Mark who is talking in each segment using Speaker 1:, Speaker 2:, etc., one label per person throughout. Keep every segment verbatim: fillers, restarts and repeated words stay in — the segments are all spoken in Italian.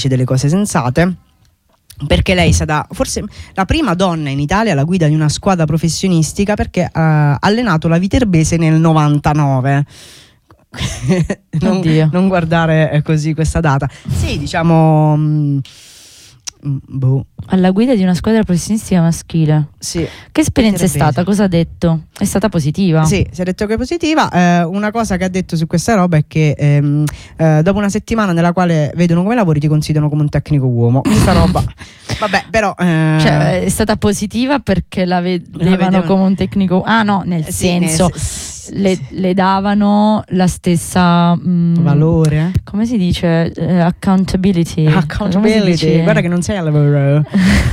Speaker 1: delle cose sensate, perché lei è stata forse la prima donna in Italia alla guida di una squadra professionistica, perché ha allenato la Viterbese nel novantanove. non, non guardare così questa data. Sì, diciamo mh, boh.
Speaker 2: Alla guida di una squadra professionistica maschile.
Speaker 1: Sì.
Speaker 2: Che esperienza è stata? Cosa ha detto? È stata positiva?
Speaker 1: Sì, si è detto che è positiva. Eh, una cosa che ha detto su questa roba è che ehm, eh, dopo una settimana nella quale vedono come lavori ti considerano come un tecnico uomo. Questa roba vabbè, però eh...
Speaker 2: cioè, è stata positiva perché la vedevano, la vedevano come un tecnico. Ah no, nel
Speaker 1: sì,
Speaker 2: senso
Speaker 1: nel...
Speaker 2: Le, le davano la stessa mh,
Speaker 1: valore,
Speaker 2: come si dice, uh, accountability
Speaker 1: accountability guarda che non sei al lavoro.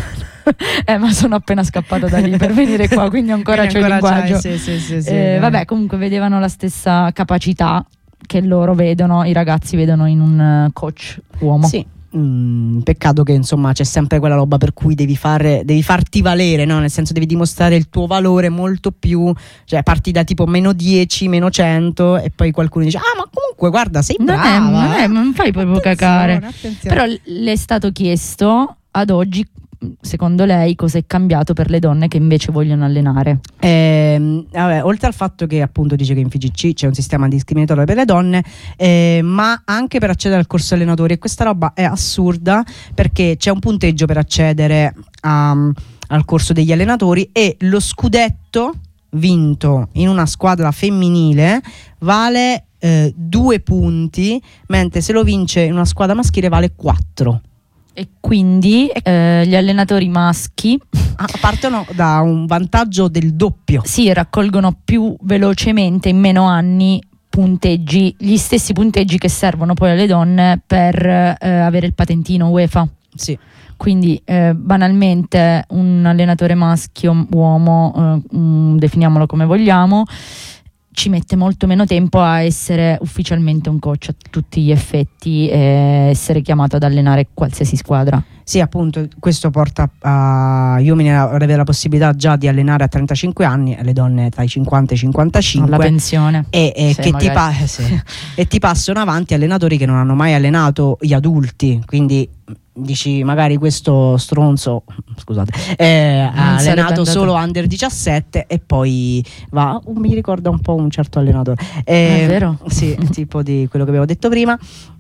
Speaker 2: eh ma sono appena scappata da lì per venire qua, quindi ancora c'è il linguaggio.
Speaker 1: Sì, sì, sì, sì,
Speaker 2: eh, vabbè, comunque vedevano la stessa capacità che loro vedono, i ragazzi vedono in un coach uomo.
Speaker 1: Sì. Mm, peccato che insomma c'è sempre quella roba per cui devi fare, devi farti valere, no? Nel senso devi dimostrare il tuo valore molto più, cioè parti da tipo meno dieci, meno cento e poi qualcuno dice ah ma comunque guarda sei brava,
Speaker 2: non, è, non, è, non fai proprio
Speaker 1: attenzione,
Speaker 2: cacare
Speaker 1: attenzione.
Speaker 2: Però le è stato chiesto ad oggi, secondo lei, cosa è cambiato per le donne che invece vogliono allenare?
Speaker 1: Eh, vabbè, oltre al fatto che appunto dice che in F G C c'è un sistema discriminatorio per le donne, eh, ma anche per accedere al corso allenatori, e questa roba è assurda perché c'è un punteggio per accedere a, al corso degli allenatori, e lo scudetto vinto in una squadra femminile vale eh, due punti, mentre se lo vince in una squadra maschile vale quattro.
Speaker 2: E quindi eh, gli allenatori maschi
Speaker 1: partono da un vantaggio del doppio.
Speaker 2: Sì, raccolgono più velocemente, in meno anni, punteggi, gli stessi punteggi che servono poi alle donne per eh, avere il patentino UEFA.
Speaker 1: Sì.
Speaker 2: Quindi eh, banalmente un allenatore maschio, uomo, eh, um, definiamolo come vogliamo, ci mette molto meno tempo a essere ufficialmente un coach a tutti gli effetti e essere chiamato ad allenare qualsiasi squadra.
Speaker 1: Sì, appunto, questo porta agli uomini ad avere la possibilità già di allenare a trentacinque anni, alle donne tra i cinquanta e i cinquantacinque.
Speaker 2: Alla pensione.
Speaker 1: E, e, che ti pa- sì. e ti passano avanti allenatori che non hanno mai allenato gli adulti, quindi dici magari questo stronzo, scusate, eh, ha allenato solo under diciassette e poi va, uh, mi ricorda un po' un certo allenatore. Eh,
Speaker 2: è vero?
Speaker 1: Sì, tipo di quello che avevo detto prima.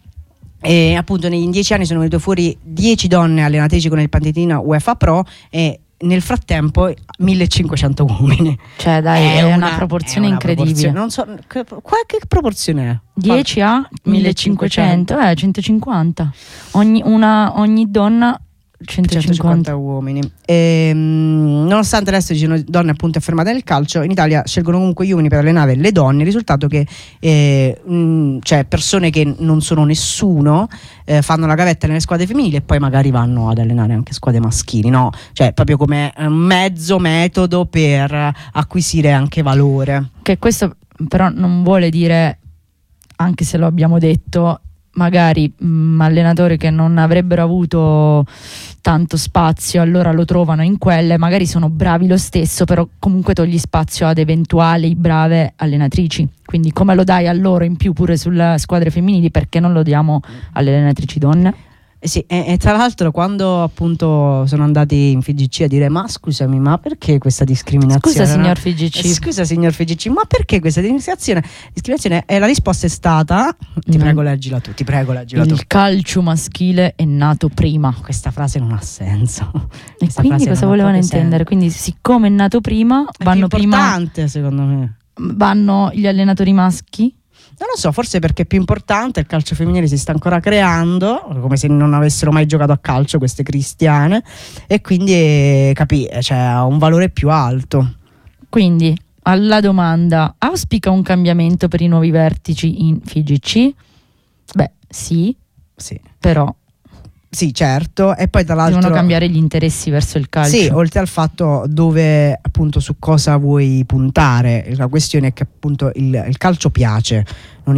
Speaker 1: E appunto in dieci anni sono venute fuori dieci donne allenatrici con il patentino UEFA Pro, e nel frattempo millecinquecento uomini.
Speaker 2: Cioè dai, è, è una, una proporzione è una incredibile.
Speaker 1: Proporzione, non so che, che proporzione è?
Speaker 2: dieci a millecinquecento, eh, centocinquanta. Ogni, una, ogni donna centocinquanta,
Speaker 1: centocinquanta uomini. E, mh, nonostante adesso ci sono donne appunto affermate nel calcio, in Italia scelgono comunque gli uomini per allenare le donne. Il risultato che eh, mh, cioè persone che non sono nessuno eh, fanno la gavetta nelle squadre femminili e poi magari vanno ad allenare anche squadre maschili, no? Cioè proprio come un mezzo metodo per acquisire anche valore.
Speaker 2: Che questo però non vuole dire, anche se lo abbiamo detto, magari mh, allenatori che non avrebbero avuto tanto spazio allora lo trovano in quelle, magari sono bravi lo stesso, però comunque togli spazio ad eventuali brave allenatrici. Quindi come lo dai a loro in più pure sulle squadre femminili, perché non lo diamo alle allenatrici donne?
Speaker 1: Eh sì, e, e tra l'altro quando appunto sono andati in F G C a dire ma scusami, ma perché questa discriminazione?
Speaker 2: Scusa signor F G C.
Speaker 1: Eh, scusa signor F G C, ma perché questa discriminazione? discriminazione? E la risposta è stata, ti mm. prego leggila tu, ti prego leggila
Speaker 2: il
Speaker 1: tu.
Speaker 2: Il calcio maschile è nato prima.
Speaker 1: Questa frase non ha senso.
Speaker 2: E
Speaker 1: questa
Speaker 2: quindi cosa volevano intendere? Senso. Quindi siccome è nato prima,
Speaker 1: è
Speaker 2: vanno
Speaker 1: più importante
Speaker 2: prima,
Speaker 1: secondo me.
Speaker 2: Vanno gli allenatori maschi?
Speaker 1: Non lo so, forse perché è più importante, il calcio femminile si sta ancora creando, come se non avessero mai giocato a calcio queste cristiane, e quindi eh, capì, cioè, ha un valore più alto.
Speaker 2: Quindi alla domanda, auspica un cambiamento per i nuovi vertici in F G C? Beh, sì,
Speaker 1: sì.
Speaker 2: Però
Speaker 1: sì, certo, e poi tra l'altro
Speaker 2: devono cambiare gli interessi verso il calcio.
Speaker 1: Sì, oltre al fatto dove appunto su cosa vuoi puntare. La questione è che appunto il, il calcio piace non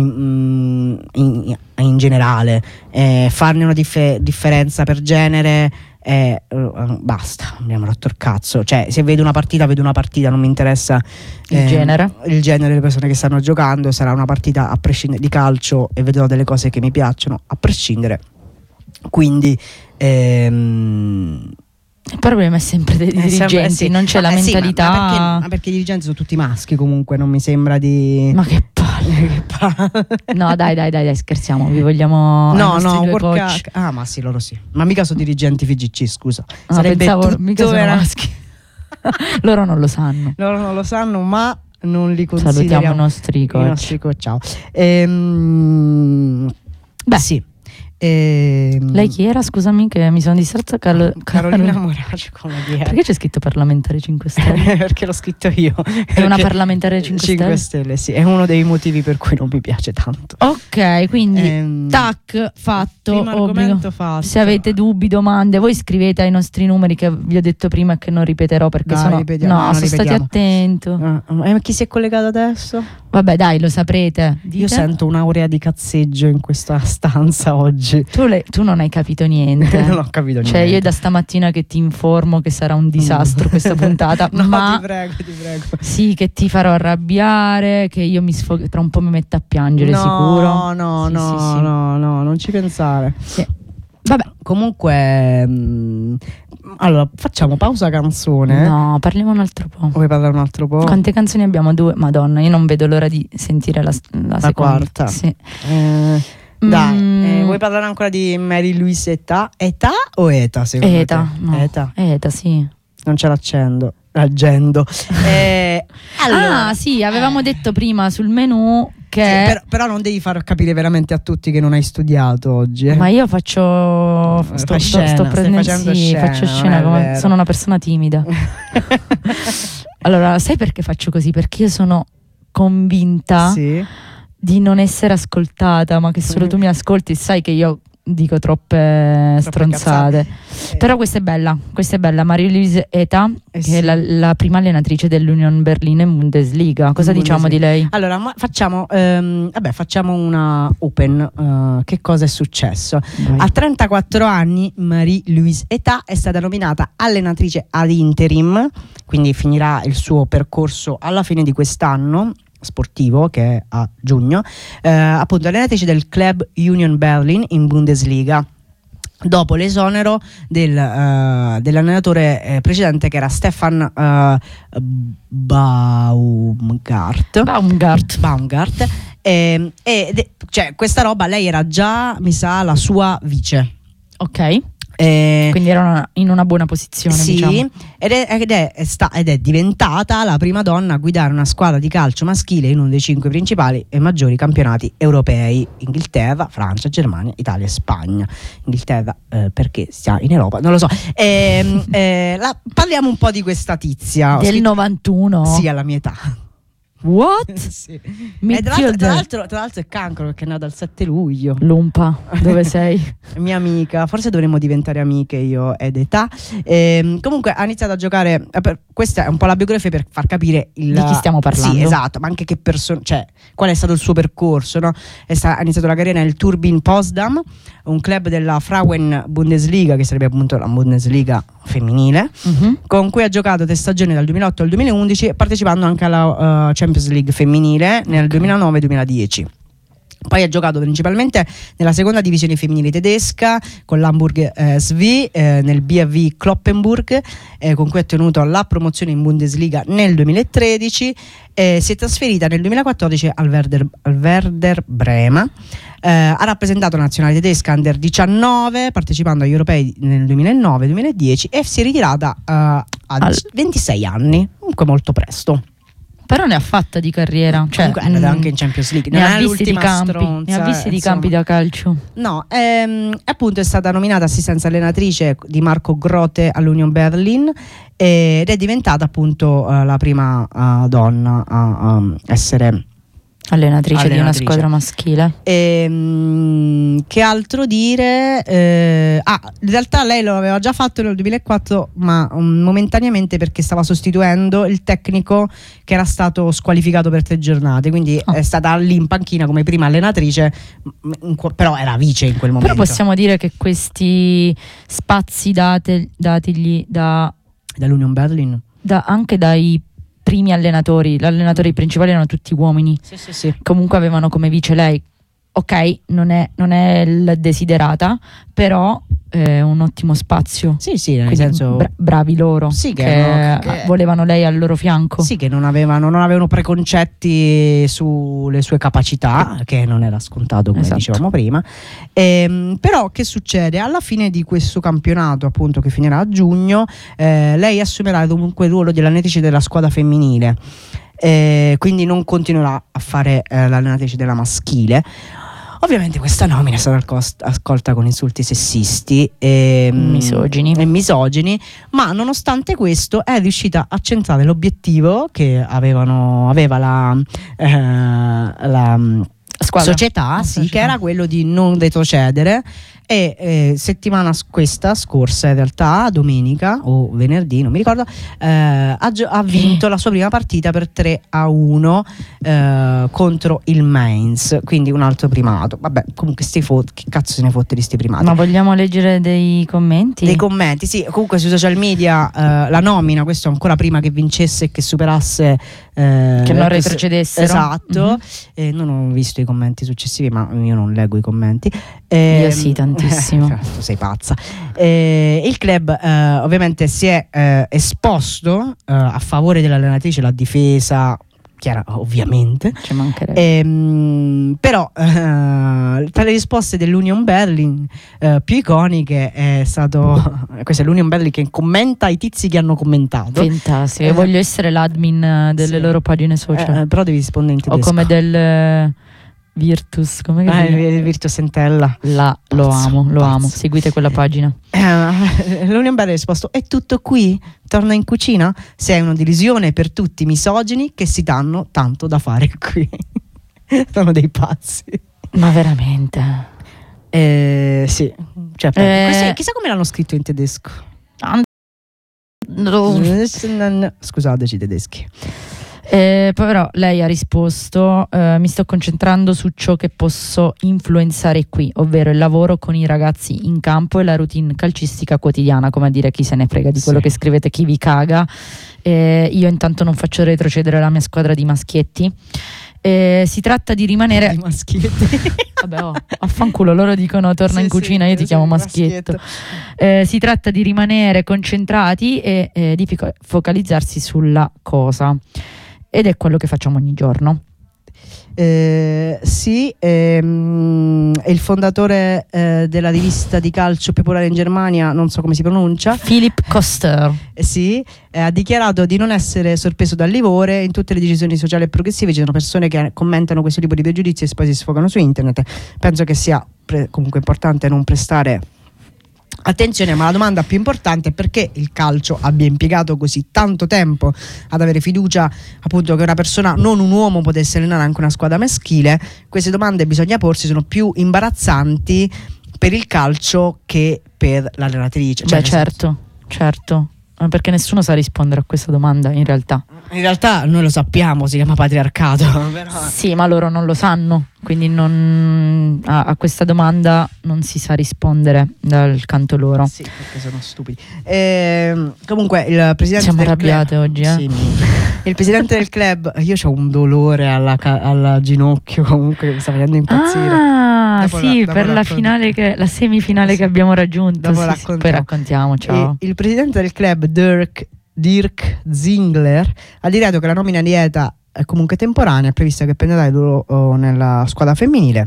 Speaker 1: in, in, in generale, eh, farne una dif- differenza per genere eh, uh, basta, abbiamo rotto il cazzo. Cioè se vedo una partita vedo una partita, non mi interessa
Speaker 2: il
Speaker 1: eh,
Speaker 2: genere
Speaker 1: il genere delle persone che stanno giocando. Sarà una partita a prescindere di calcio e vedrò delle cose che mi piacciono a prescindere. quindi ehm,
Speaker 2: il problema è sempre dei dirigenti, sempre, sì. non c'è ma, la mentalità.
Speaker 1: Sì, ma, ma, perché, ma perché i dirigenti sono tutti maschi comunque, non mi sembra di...
Speaker 2: Ma che palle. che palle. No dai dai dai dai scherziamo, vi vogliamo...
Speaker 1: No no, porca... Ah ma sì, loro sì. Ma mica sono dirigenti F G C, scusa.
Speaker 2: No, sarebbe pensavo, tutto mica sono vera... maschi. Loro non lo sanno.
Speaker 1: Loro non lo sanno, ma non li consideriamo.
Speaker 2: Salutiamo i nostri coach.
Speaker 1: I nostri coach, ciao. Ehm,
Speaker 2: Beh
Speaker 1: sì. Ehm,
Speaker 2: Lei chi era? Scusami che mi sono distratta. Carlo...
Speaker 1: Carolina Morace, come dire.
Speaker 2: Perché c'è scritto parlamentare cinque Stelle?
Speaker 1: Perché l'ho scritto io.
Speaker 2: È una parlamentare cinque Stelle?
Speaker 1: cinque Stelle, sì, è uno dei motivi per cui non mi piace tanto.
Speaker 2: Ok, quindi
Speaker 1: ehm,
Speaker 2: tac, fatto,
Speaker 1: argomento fatto.
Speaker 2: Se avete dubbi, domande, voi scrivete ai nostri numeri che vi ho detto prima e che non ripeterò perché
Speaker 1: dai,
Speaker 2: sono
Speaker 1: ripetiamo,
Speaker 2: no,
Speaker 1: no,
Speaker 2: sono stati attento.
Speaker 1: Uh, eh, chi si è collegato adesso?
Speaker 2: Vabbè, dai, lo saprete. Dite?
Speaker 1: Io sento un'aurea di cazzeggio in questa stanza oggi.
Speaker 2: Tu, le, tu non hai capito niente.
Speaker 1: Non ho capito niente.
Speaker 2: Cioè, io è da stamattina che ti informo che sarà un disastro questa puntata.
Speaker 1: No,
Speaker 2: ma
Speaker 1: ti prego, ti prego.
Speaker 2: Sì, che ti farò arrabbiare, che io mi sfog- tra un po' mi metto a piangere,
Speaker 1: no,
Speaker 2: sicuro.
Speaker 1: No,
Speaker 2: sì,
Speaker 1: no,
Speaker 2: sì, sì.
Speaker 1: no, no, non ci pensare.
Speaker 2: Sì. Vabbè,
Speaker 1: comunque mh, allora facciamo pausa canzone.
Speaker 2: No, parliamo un altro po'.
Speaker 1: Vuoi parlare un altro po'?
Speaker 2: Quante canzoni abbiamo? Due? Madonna, io non vedo l'ora di sentire la, la,
Speaker 1: la
Speaker 2: seconda.
Speaker 1: quarta.
Speaker 2: Sì.
Speaker 1: Eh, dai,
Speaker 2: mm.
Speaker 1: eh, vuoi parlare ancora di Mary Louise Età? Età o Eta secondo
Speaker 2: Eta,
Speaker 1: te?
Speaker 2: no.
Speaker 1: Eta.
Speaker 2: Eta, sì.
Speaker 1: Non ce l'accendo. L'aggendo. eh, allora,
Speaker 2: ah, sì, avevamo eh. detto prima sul menù che
Speaker 1: sì, però, però non devi far capire veramente a tutti che non hai studiato oggi. Eh.
Speaker 2: Ma io faccio sto,
Speaker 1: scena,
Speaker 2: sto, sto prendendo
Speaker 1: facendo
Speaker 2: sì,
Speaker 1: scena,
Speaker 2: faccio scena come, sono una persona timida. Allora, sai perché faccio così? Perché io sono convinta
Speaker 1: sì.
Speaker 2: di non essere ascoltata, ma che solo tu mi ascolti, sai che io dico troppe, troppe stronzate. Eh. Però questa è bella, questa è bella. Marie-Louise Eta,
Speaker 1: eh
Speaker 2: che
Speaker 1: sì.
Speaker 2: è la, la prima allenatrice dell'Union Berlin in Bundesliga. Cosa
Speaker 1: in
Speaker 2: diciamo
Speaker 1: Bundesliga.
Speaker 2: di lei?
Speaker 1: Allora, ma facciamo, ehm, vabbè, facciamo una open. Uh, che cosa è successo?
Speaker 2: Vai.
Speaker 1: A trentaquattro anni Marie-Louise Eta è stata nominata allenatrice ad interim, quindi finirà il suo percorso alla fine di quest'anno sportivo, che è a giugno, eh, appunto allenatrice del club Union Berlin in Bundesliga, dopo l'esonero del, uh, dell'allenatore eh, precedente, che era Stefan uh, Baumgart
Speaker 2: Baumgart,
Speaker 1: Baumgart e, e de, cioè questa roba, lei era già, mi sa, la sua vice,
Speaker 2: ok.
Speaker 1: Eh,
Speaker 2: quindi era una, in una buona posizione,
Speaker 1: sì,
Speaker 2: diciamo.
Speaker 1: ed, è, ed, è, sta, ed è diventata la prima donna a guidare una squadra di calcio maschile in uno dei cinque principali e maggiori campionati europei: Inghilterra, Francia, Germania, Italia e Spagna. Inghilterra eh, perché sta in Europa, non lo so. Eh, eh, la, parliamo un po' di questa tizia
Speaker 2: del scritto, novantuno?
Speaker 1: Sì, alla mia età.
Speaker 2: What?
Speaker 1: Sì. E tra, l'altro, tra, l'altro, tra l'altro è cancro, perché è nata il sette luglio.
Speaker 2: Lumpa, dove sei?
Speaker 1: Mia amica, forse dovremmo diventare amiche io ed Età. E, comunque ha iniziato a giocare, per, questa è un po' la biografia per far capire il,
Speaker 2: di chi stiamo parlando.
Speaker 1: Sì, esatto, ma anche che persona, cioè qual è stato il suo percorso, no? È sta, ha iniziato la carriera nel Turbin Potsdam, un club della Frauen Bundesliga, che sarebbe appunto la Bundesliga femminile, uh-huh. con cui ha giocato tre stagioni dal duemilaotto al duemilaundici, partecipando anche alla uh, Champions League femminile nel okay. duemilanove duemiladodici. Poi ha giocato principalmente nella seconda divisione femminile tedesca con l'Hamburg eh, S V, eh, nel B A V Kloppenburg, eh, con cui ha ottenuto la promozione in Bundesliga nel duemilatredici. Eh, si è trasferita nel duemilaquattordici al Werder, al Werder Brema. Eh, ha rappresentato la nazionale tedesca under diciannove, partecipando agli europei nel duemilanove duemiladieci, e si è ritirata eh, a al... ventisei anni, comunque molto presto.
Speaker 2: Però ne ha fatta di carriera, cioè,
Speaker 1: comunque è andata anche in Champions League,
Speaker 2: non
Speaker 1: ne
Speaker 2: ha
Speaker 1: è
Speaker 2: visti di campi,
Speaker 1: stronza,
Speaker 2: ne ha visti
Speaker 1: eh,
Speaker 2: di campi da calcio.
Speaker 1: No, ehm, appunto è stata nominata assistenza allenatrice di Marco Grote all'Union Berlin ed è diventata appunto uh, la prima uh, donna a um, essere
Speaker 2: allenatrice, allenatrice di una squadra maschile.
Speaker 1: E, mh, che altro dire? Eh, ah, in realtà lei lo aveva già fatto nel duemilaquattro, ma um, momentaneamente, perché stava sostituendo il tecnico che era stato squalificato per tre giornate, quindi oh. è stata lì in panchina come prima allenatrice, in, però era vice in quel momento.
Speaker 2: Però possiamo dire che questi spazi date, datigli da
Speaker 1: dall'Union Berlin,
Speaker 2: da, anche dai primi allenatori, gli allenatori principali erano tutti uomini,
Speaker 1: sì, sì, sì.
Speaker 2: comunque avevano come vice lei, ok, non è, non è il desiderata, però è un ottimo spazio.
Speaker 1: Sì, sì, nel
Speaker 2: Quindi
Speaker 1: senso
Speaker 2: bra- bravi loro,
Speaker 1: sì, che,
Speaker 2: che,
Speaker 1: erano- che-
Speaker 2: volevano lei al loro fianco.
Speaker 1: sì, che non avevano, non avevano preconcetti sulle sue capacità, che non era scontato, come
Speaker 2: Esatto.
Speaker 1: dicevamo prima. Ehm, però che succede? Alla fine di questo campionato, appunto, che finirà a giugno, eh, lei assumerà comunque il ruolo di allenatrice della squadra femminile. Eh, quindi non continuerà a fare eh, l'allenatrice della maschile. Ovviamente questa nomina è stata accost- accolta con insulti sessisti e
Speaker 2: Misogini.
Speaker 1: e misogini, ma nonostante questo è riuscita a centrare l'obiettivo che avevano, aveva la, eh, la
Speaker 2: Squadra.
Speaker 1: società,
Speaker 2: La
Speaker 1: sì,
Speaker 2: società.
Speaker 1: che era quello di non retrocedere. E eh, settimana s- questa scorsa, in realtà domenica o venerdì, non mi ricordo, eh, ha, gio- ha vinto la sua prima partita per tre a uno eh, contro il Mainz, quindi un altro primato. Vabbè, comunque sti fot- che cazzo se ne fotte di sti primati?
Speaker 2: Ma vogliamo leggere dei commenti?
Speaker 1: Dei commenti, sì, comunque sui social media eh, la nomina, questo ancora prima che vincesse e che superasse eh,
Speaker 2: Che non
Speaker 1: questo-
Speaker 2: retrocedessero.
Speaker 1: esatto.
Speaker 2: Mhm.
Speaker 1: Eh, non ho visto i commenti successivi, ma io non leggo i commenti. Eh,
Speaker 2: Io sì, tantissimo.
Speaker 1: eh, tu sei pazza. Eh, il club eh, ovviamente si è eh, esposto eh, a favore dell'allenatrice, la difesa chiara, ovviamente.
Speaker 2: Ci mancherebbe.
Speaker 1: Ehm, però eh, tra le risposte dell'Union Berlin eh, più iconiche è stato questo è l'Union Berlin che commenta i tizi che hanno commentato.
Speaker 2: Fantastico. Io
Speaker 1: Eh,
Speaker 2: voglio essere l'admin eh, delle
Speaker 1: sì.
Speaker 2: loro pagine social.
Speaker 1: Eh, però devi rispondere in
Speaker 2: o
Speaker 1: tedesco.
Speaker 2: come del eh, Virtus, come che
Speaker 1: Ah,
Speaker 2: si chiama?
Speaker 1: il Virtus Entella.
Speaker 2: La, lo
Speaker 1: Pazzo,
Speaker 2: amo, lo
Speaker 1: pazzo.
Speaker 2: amo. Seguite quella pagina.
Speaker 1: Eh, L'Union Berlin ha risposto: è tutto qui? Torna in cucina? Sei una delusione per tutti i misogini che si danno tanto da fare qui. Sono dei pazzi.
Speaker 2: Ma veramente.
Speaker 1: Eh, sì, cioè,
Speaker 2: Eh.
Speaker 1: questi- chissà come l'hanno scritto in tedesco.
Speaker 2: No.
Speaker 1: Scusateci tedeschi.
Speaker 2: Eh, però lei ha risposto: eh, mi sto concentrando su ciò che posso influenzare qui, ovvero il lavoro con i ragazzi in campo e la routine calcistica quotidiana, come a dire chi se ne frega di quello
Speaker 1: Sì.
Speaker 2: che scrivete, chi vi caga. Eh, io intanto non faccio retrocedere la mia squadra di maschietti. Eh, si tratta di rimanere
Speaker 1: I maschietti.
Speaker 2: vabbè, oh, affanculo, loro dicono torna
Speaker 1: Sì,
Speaker 2: in cucina,
Speaker 1: sì,
Speaker 2: io ti
Speaker 1: sì,
Speaker 2: chiamo maschietto. Eh, si tratta di rimanere concentrati e eh, di fico- focalizzarsi sulla cosa, ed è quello che facciamo ogni giorno.
Speaker 1: Eh, sì, ehm, è il fondatore eh, della rivista di calcio più popolare in Germania, non so come si pronuncia.
Speaker 2: Philipp Koster.
Speaker 1: Eh, sì, eh, ha dichiarato di non essere sorpreso dal livore. In tutte le decisioni sociali e progressive ci sono persone che commentano questo tipo di pregiudizi e poi si sfogano su internet. Penso che sia pre- comunque importante non prestare attenzione, ma la domanda più importante è perché il calcio abbia impiegato così tanto tempo ad avere fiducia appunto che una persona, non un uomo, potesse allenare anche una squadra maschile. Queste domande bisogna porsi, sono più imbarazzanti per il calcio che per l'allenatrice. Cioè,
Speaker 2: Beh,
Speaker 1: nel
Speaker 2: certo, certo. Ma perché nessuno sa rispondere a questa domanda in realtà.
Speaker 1: senso, in realtà noi lo sappiamo, si chiama patriarcato. Però...
Speaker 2: Sì, ma loro non lo sanno, quindi non, a, a questa domanda non si sa rispondere dal canto loro.
Speaker 1: Sì, perché sono stupidi. Ehm, comunque il presidente
Speaker 2: Siamo
Speaker 1: del
Speaker 2: arrabbiate
Speaker 1: club,
Speaker 2: oggi, eh?
Speaker 1: sì, il presidente del club, io ho un dolore alla, ca- alla ginocchio comunque che mi sta facendo impazzire.
Speaker 2: Ah,
Speaker 1: Dopo
Speaker 2: sì,
Speaker 1: la- dopo
Speaker 2: per la
Speaker 1: racconto.
Speaker 2: finale che, la semifinale
Speaker 1: Sì.
Speaker 2: che abbiamo raggiunto.
Speaker 1: Dopo
Speaker 2: sì, sì.
Speaker 1: raccontiamo.
Speaker 2: Poi raccontiamo, ciao.
Speaker 1: E il presidente del club, Dirk, Dirk Zingler, ha dichiarato che la nomina di ETA è comunque temporanea, è prevista che prenderà il ruolo nella squadra femminile.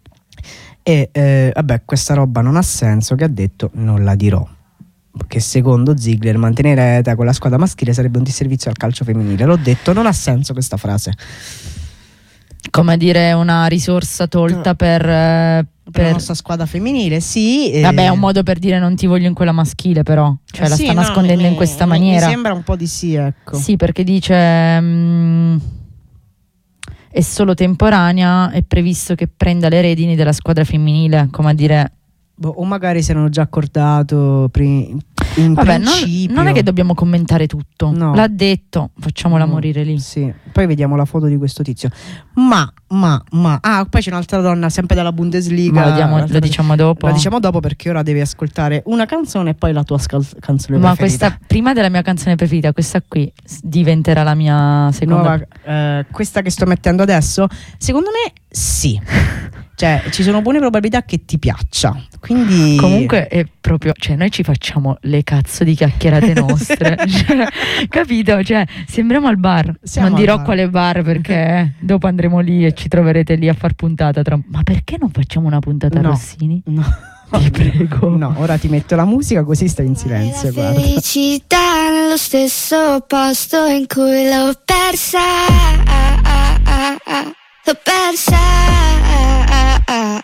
Speaker 1: E eh, vabbè, questa roba non ha senso, che ha detto non la dirò. Che secondo Ziegler mantenere ETA con la squadra maschile sarebbe un disservizio al calcio femminile. L'ho detto, non ha senso questa frase.
Speaker 2: Come dire, una risorsa tolta per, eh,
Speaker 1: Per la
Speaker 2: per-
Speaker 1: nostra squadra femminile, sì. eh,
Speaker 2: Vabbè, è un modo per dire non ti voglio in quella maschile, però. Cioè, la
Speaker 1: sì,
Speaker 2: sta
Speaker 1: no,
Speaker 2: nascondendo
Speaker 1: mi-
Speaker 2: in questa
Speaker 1: mi-
Speaker 2: maniera.
Speaker 1: Mi sembra un po' di sì, ecco.
Speaker 2: Sì, perché dice mm, è solo temporanea, è previsto che prenda le redini della squadra femminile, come a dire
Speaker 1: Boh, o magari si erano già accordato pri- in
Speaker 2: vabbè, non,
Speaker 1: principio.
Speaker 2: non è che dobbiamo commentare tutto.
Speaker 1: No.
Speaker 2: L'ha detto, facciamola
Speaker 1: No,
Speaker 2: morire lì.
Speaker 1: Sì, poi vediamo la foto di questo tizio. Ma, ma, ma. Ah, poi c'è un'altra donna, sempre dalla Bundesliga.
Speaker 2: Ma lo, diamo- lo diciamo dopo.
Speaker 1: La diciamo dopo perché ora devi ascoltare una canzone e poi la tua scal- canzone
Speaker 2: Ma
Speaker 1: preferita.
Speaker 2: questa, prima della mia canzone preferita, questa qui s- diventerà la mia seconda.
Speaker 1: Nuova, eh, questa che sto mettendo adesso, secondo me sì. cioè ci sono buone probabilità che ti piaccia, quindi
Speaker 2: comunque è proprio, cioè noi ci facciamo le cazzo di chiacchierate nostre, cioè, capito? Cioè sembriamo al bar.
Speaker 1: Siamo
Speaker 2: non dirò
Speaker 1: al bar.
Speaker 2: quale bar, perché dopo andremo lì e ci troverete lì a far puntata tra... ma perché non facciamo una puntata a
Speaker 1: No.
Speaker 2: Rossini?
Speaker 1: no.
Speaker 2: Ti prego.
Speaker 1: No, ora ti metto la musica così stai in silenzio,
Speaker 3: La
Speaker 1: guarda.
Speaker 3: felicità nello stesso posto in cui l'ho persa, l'ho persa.